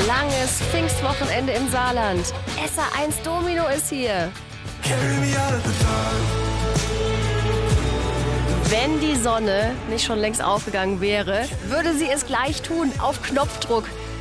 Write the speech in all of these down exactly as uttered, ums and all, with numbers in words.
langes Pfingstwochenende im Saarland. S R eins Domino ist hier. Wenn die Sonne nicht schon längst aufgegangen wäre, würde sie es gleich tun, auf Knopfdruck.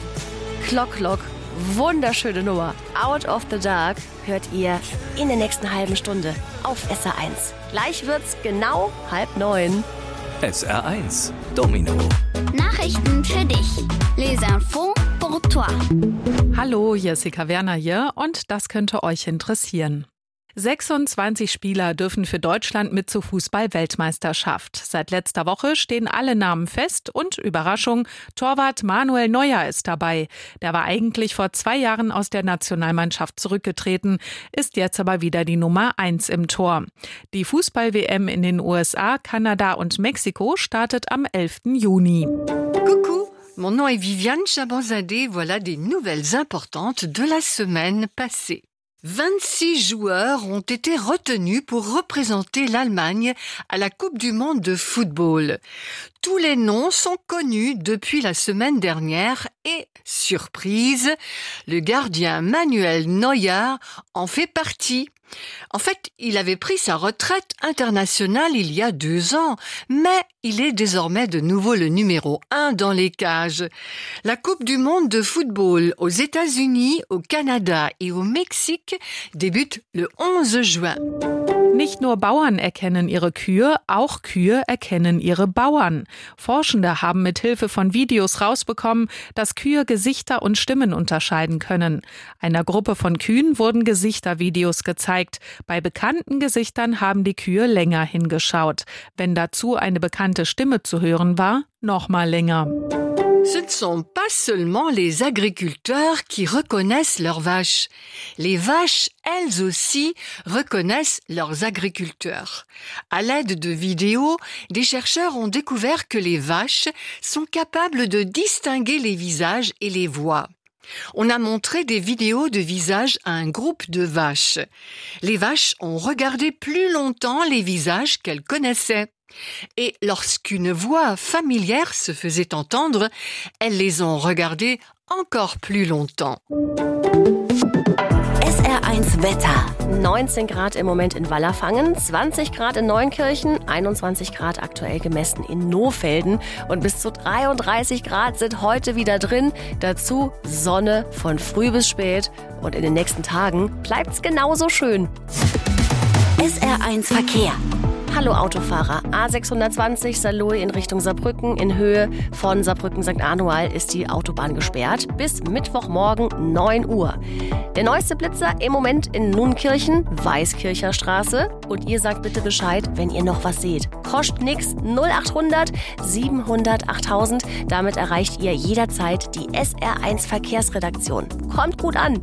Clock Clock, wunderschöne Nummer. Out of the Dark hört ihr in der nächsten halben Stunde auf S R eins. Gleich wird's genau halb neun. S R eins Domino. Nachrichten für dich. Les infos pour toi. Hallo, Jessica Werner hier und das könnte euch interessieren. sechsundzwanzig Spieler dürfen für Deutschland mit zur Fußball-Weltmeisterschaft. Seit letzter Woche stehen alle Namen fest und, Überraschung, Torwart Manuel Neuer ist dabei. Der war eigentlich vor zwei Jahren aus der Nationalmannschaft zurückgetreten, ist jetzt aber wieder die Nummer eins im Tor. Die Fußball-W M in den U S A, Kanada und Mexiko startet am elften Juni. Coucou, mon nom est Viviane Chabanzadeh. Voilà des nouvelles importantes de la semaine passée. vingt-six joueurs ont été retenus pour représenter l'Allemagne à la Coupe du Monde de football. Tous les noms sont connus depuis la semaine dernière et, surprise, le gardien Manuel Neuer en fait partie. En fait, il avait pris sa retraite internationale il y a deux ans, mais il est désormais de nouveau le numéro un dans les cages. La Coupe du Monde de football aux États-Unis, au Canada et au Mexique débute le onze juin. Nicht nur Bauern erkennen ihre Kühe, auch Kühe erkennen ihre Bauern. Forschende haben mit Hilfe von Videos rausbekommen, dass Kühe Gesichter und Stimmen unterscheiden können. Einer Gruppe von Kühen wurden Gesichtervideos gezeigt. Bei bekannten Gesichtern haben die Kühe länger hingeschaut. Wenn dazu eine bekannte Stimme zu hören war, noch mal länger. Ce ne sont pas seulement les agriculteurs qui reconnaissent leurs vaches. Les vaches, elles aussi, reconnaissent leurs agriculteurs. À l'aide de vidéos, des chercheurs ont découvert que les vaches sont capables de distinguer les visages et les voix. On a montré des vidéos de visages à un groupe de vaches. Les vaches ont regardé plus longtemps les visages qu'elles connaissaient. Et lorsqu'une voix familière se faisait entendre, elles les ont regardées encore plus longtemps. S R eins Wetter. neunzehn Grad im Moment in Wallerfangen, zwanzig Grad in Neunkirchen, einundzwanzig Grad aktuell gemessen in Nohfelden und bis zu dreiunddreißig Grad sind heute wieder drin. Dazu Sonne von früh bis spät und in den nächsten Tagen bleibt's genauso schön. S R eins Verkehr. Hallo Autofahrer, A sechshundertzwanzig Saarlouis in Richtung Saarbrücken. In Höhe von Saarbrücken-Sankt Anual ist die Autobahn gesperrt bis Mittwochmorgen neun Uhr. Der neueste Blitzer im Moment in Nunkirchen, Weißkircher Straße. Und ihr sagt bitte Bescheid, wenn ihr noch was seht. Kostet nix, null achthundert siebenhundert achttausend. Damit erreicht ihr jederzeit die S R eins Verkehrsredaktion. Kommt gut an!